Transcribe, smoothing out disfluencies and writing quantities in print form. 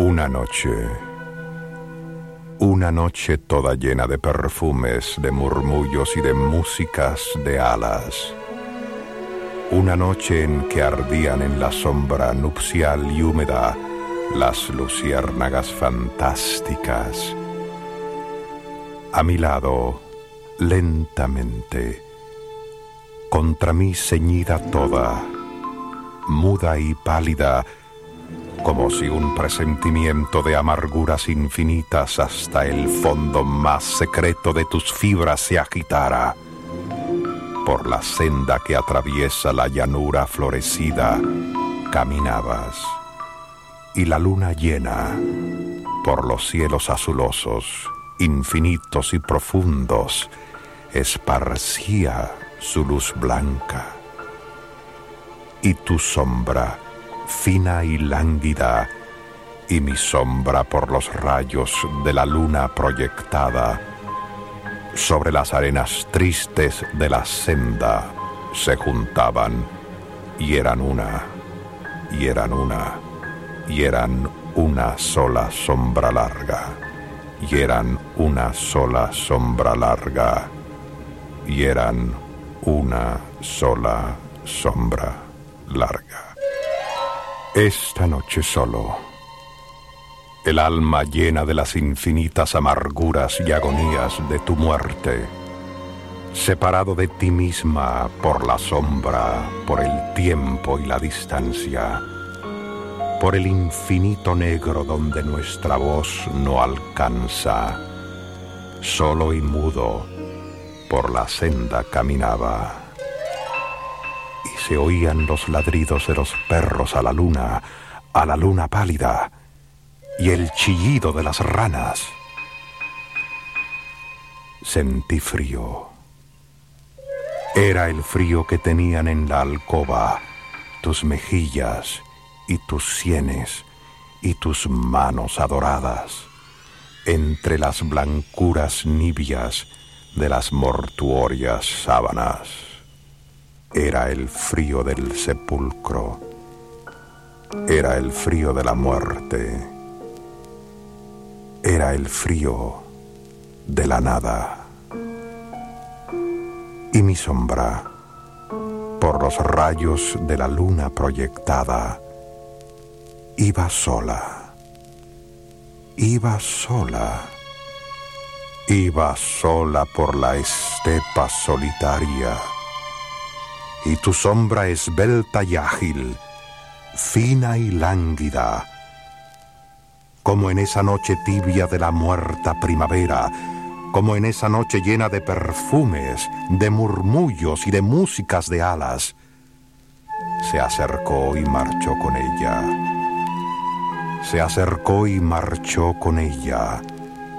Una noche toda llena de perfumes, de murmullos y de músicas de alas. Una noche en que ardían en la sombra nupcial y húmeda las luciérnagas fantásticas. A mi lado, lentamente, contra mí ceñida toda, muda y pálida, como si un presentimiento de amarguras infinitas hasta el fondo más secreto de tus fibras se agitara. Por la senda que atraviesa la llanura florecida, caminabas, y la luna llena, por los cielos azulosos, infinitos y profundos, esparcía su luz blanca. Y tu sombra, fina y lánguida, y mi sombra por los rayos de la luna proyectada, sobre las arenas tristes de la senda se juntaban, y eran una, y eran una, y eran una sola sombra larga, y eran una sola sombra larga, y eran una sola sombra larga. Esta noche solo, el alma llena de las infinitas amarguras y agonías de tu muerte, separado de ti misma por la sombra, por el tiempo y la distancia, por el infinito negro donde nuestra voz no alcanza, solo y mudo, por la senda caminaba. Y se oían los ladridos de los perros a la luna pálida, y el chillido de las ranas. Sentí frío. Era el frío que tenían en la alcoba tus mejillas y tus sienes y tus manos adoradas, entre las blancuras nibias de las mortuorias sábanas. Era el frío del sepulcro, era el frío de la muerte, era el frío de la nada. Y mi sombra, por los rayos de la luna proyectada, iba sola, iba sola, iba sola por la estepa solitaria. Y tu sombra esbelta y ágil, fina y lánguida, como en esa noche tibia de la muerta primavera, como en esa noche llena de perfumes, de murmullos y de músicas de alas, se acercó y marchó con ella. Se acercó y marchó con ella,